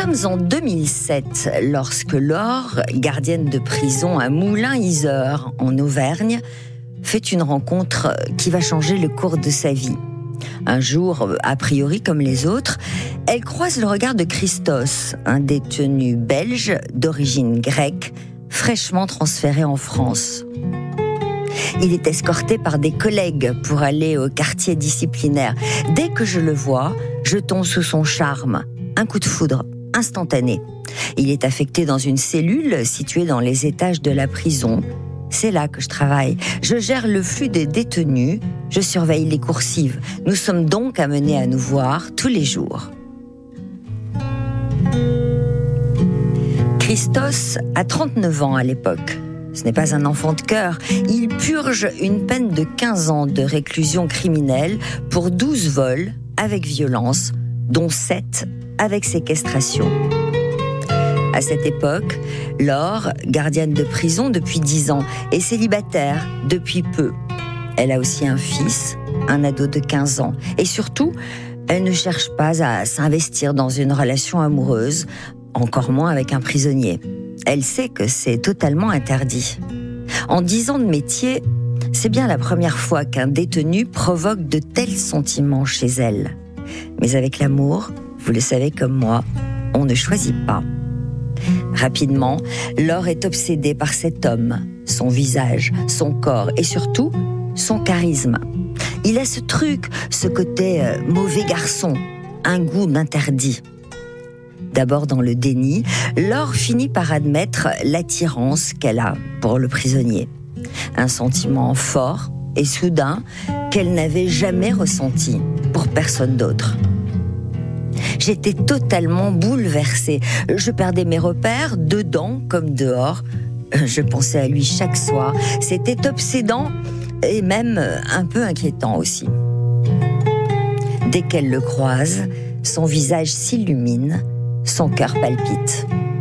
sommes en 2007 lorsque Laure, gardienne de prison à Moulins-Yzeure en Auvergne, fait une rencontre qui va changer le cours de sa vie. Un jour, a priori comme les autres, elle croise le regard de Christos, un détenu belge d'origine grecque, fraîchement transféré en France. Il est escorté par des collègues pour aller au quartier disciplinaire. Dès que je le vois, je tombe sous son charme. Un coup de foudre, instantané. Il est affecté dans une cellule située dans les étages de la prison. C'est là que je travaille. Je gère le flux des détenus, je surveille les coursives. Nous sommes donc amenés à nous voir tous les jours. Christos a 39 ans à l'époque. Ce n'est pas un enfant de cœur. Il purge une peine de 15 ans de réclusion criminelle pour 12 vols avec violence, dont 7 avec séquestration. À cette époque, Laure, gardienne de prison depuis 10 ans, est célibataire depuis peu. Elle a aussi un fils, un ado de 15 ans. Et surtout, elle ne cherche pas à s'investir dans une relation amoureuse, encore moins avec un prisonnier. Elle sait que c'est totalement interdit. En 10 ans de métier, c'est bien la première fois qu'un détenu provoque de tels sentiments chez elle. Mais avec l'amour, vous le savez comme moi, on ne choisit pas. Rapidement, Laure est obsédée par cet homme, son visage, son corps et surtout son charisme. Il a ce truc, ce côté mauvais garçon, un goût d'interdit. D'abord dans le déni, Laure finit par admettre l'attirance qu'elle a pour le prisonnier. Un sentiment fort et soudain qu'elle n'avait jamais ressenti pour personne d'autre. J'étais totalement bouleversée. Je perdais mes repères, dedans comme dehors. Je pensais à lui chaque soir. C'était obsédant et même un peu inquiétant aussi. Dès qu'elle le croise, son visage s'illumine, son cœur palpite.